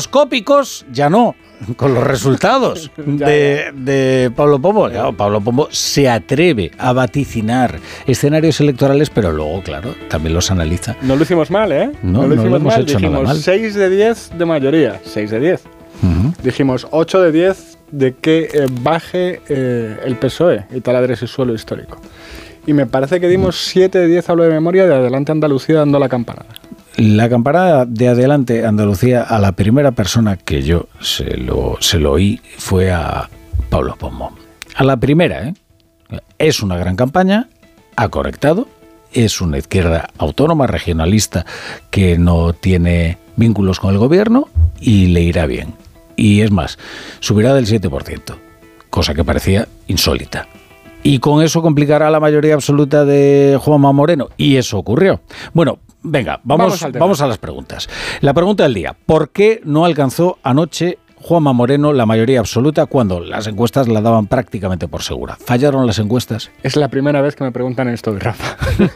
demoscópicos ya no, con los resultados de Pablo Pombo. Claro, Pablo Pombo se atreve a vaticinar escenarios electorales, pero luego, claro, también los analiza. No lo hicimos mal, ¿eh? No lo hemos mal. hecho Dijimos nada mal. 6 de 10 de mayoría. 6 de 10. Dijimos 8 de 10 de que baje el PSOE y taladre ese suelo histórico. Y me parece que dimos 7 de 10, hablo de memoria, de Adelante Andalucía dando la campanada. La campanada de Adelante Andalucía, a la primera persona que yo se lo oí fue a Pablo Pombo. A la primera, ¿eh? Es una gran campaña, ha correctado, es una izquierda autónoma, regionalista, que no tiene vínculos con el gobierno y le irá bien. Y es más, subirá del 7%, cosa que parecía insólita. Y con eso complicará la mayoría absoluta de Juanma Moreno. Y eso ocurrió. Bueno, venga, vamos a las preguntas. La pregunta del día: ¿por qué no alcanzó anoche Juanma Moreno la mayoría absoluta cuando las encuestas la daban prácticamente por segura? ¿Fallaron las encuestas? Es la primera vez que me preguntan esto, Rafa.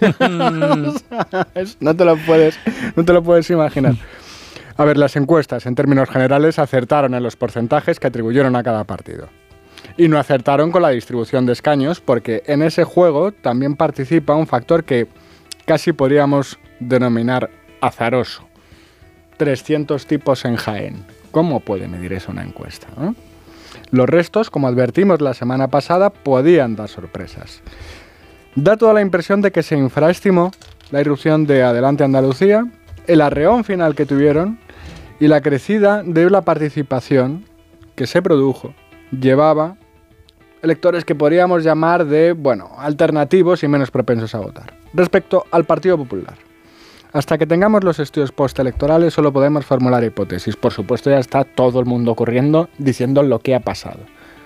No te lo puedes imaginar. A ver, las encuestas, en términos generales, acertaron en los porcentajes que atribuyeron a cada partido. Y no acertaron con la distribución de escaños, porque en ese juego también participa un factor que casi podríamos denominar azaroso. 300 tipos en Jaén. ¿Cómo puede medir eso una encuesta, ¿no? Los restos, como advertimos la semana pasada, podían dar sorpresas. Da toda la impresión de que se infraestimó la irrupción de Adelante Andalucía, el arreón final que tuvieron y la crecida de la participación que se produjo llevaba electores que podríamos llamar de, alternativos y menos propensos a votar. Respecto al Partido Popular, hasta que tengamos los estudios postelectorales solo podemos formular hipótesis. Por supuesto, ya está todo el mundo corriendo diciendo lo que ha pasado.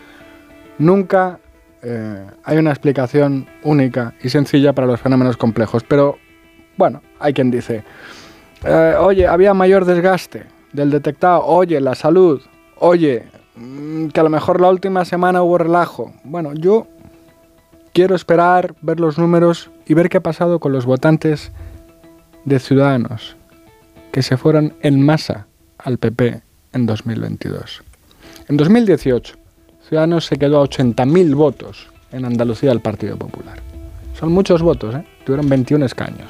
Nunca hay una explicación única y sencilla para los fenómenos complejos, pero hay quien dice, oye, había mayor desgaste del detectado, oye, la salud, oye, que a lo mejor la última semana hubo relajo. Yo quiero esperar, ver los números y ver qué ha pasado con los votantes de Ciudadanos que se fueron en masa al PP en 2022. En 2018, Ciudadanos se quedó a 80.000 votos en Andalucía del Partido Popular. Son muchos votos, ¿eh? Tuvieron 21 escaños.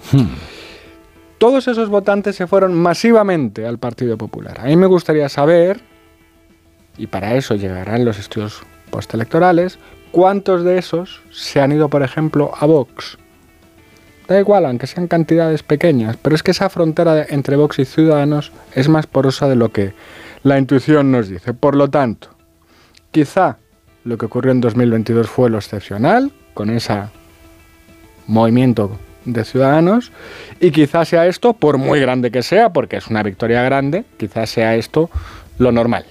Todos esos votantes se fueron masivamente al Partido Popular. A mí me gustaría saber, y para eso llegarán los estudios postelectorales, cuántos de esos se han ido, por ejemplo, a Vox. Da igual, aunque sean cantidades pequeñas, pero es que esa frontera entre Vox y Ciudadanos es más porosa de lo que la intuición nos dice. Por lo tanto, quizá lo que ocurrió en 2022 fue lo excepcional, con ese movimiento de Ciudadanos, y quizá sea esto, por muy grande que sea, porque es una victoria grande, quizá sea esto lo normal.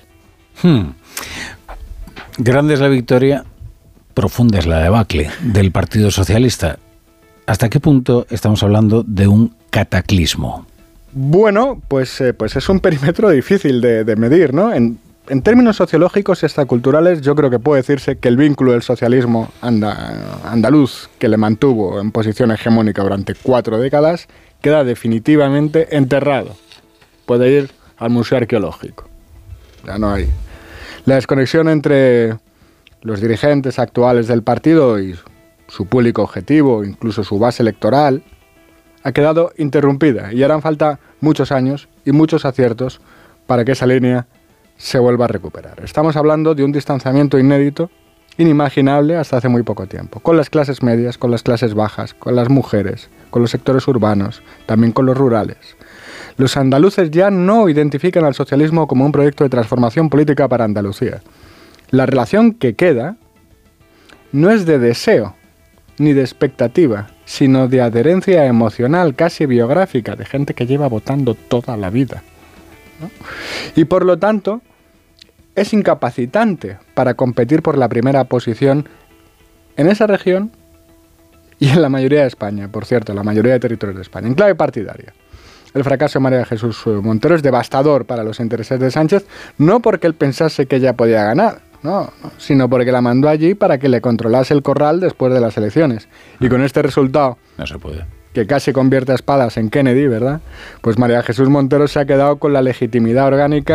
Grande es la victoria, profunda es la debacle del Partido Socialista. ¿Hasta qué punto estamos hablando de un cataclismo? Bueno, pues es un perímetro difícil de medir, ¿no? En términos sociológicos y extraculturales, yo creo que puede decirse que el vínculo del socialismo andaluz, que le mantuvo en posición hegemónica durante 4 décadas, queda definitivamente enterrado. Puede ir al museo arqueológico. Ya no hay. La desconexión entre los dirigentes actuales del partido y su público objetivo, incluso su base electoral, ha quedado interrumpida y harán falta muchos años y muchos aciertos para que esa línea se vuelva a recuperar. Estamos hablando de un distanciamiento inédito, inimaginable hasta hace muy poco tiempo, con las clases medias, con las clases bajas, con las mujeres, con los sectores urbanos, también con los rurales. Los andaluces ya no identifican al socialismo como un proyecto de transformación política para Andalucía. La relación que queda no es de deseo ni de expectativa, sino de adherencia emocional, casi biográfica, de gente que lleva votando toda la vida, ¿no? Y por lo tanto, es incapacitante para competir por la primera posición en esa región y en la mayoría de España, por cierto, la mayoría de territorios de España, en clave partidaria. El fracaso de María Jesús Montero es devastador para los intereses de Sánchez, no porque él pensase que ella podía ganar, no, sino porque la mandó allí para que le controlase el corral después de las elecciones. Y con este resultado, no se puede, que casi convierte a Espadas en Kennedy, ¿verdad? Pues María Jesús Montero se ha quedado con la legitimidad orgánica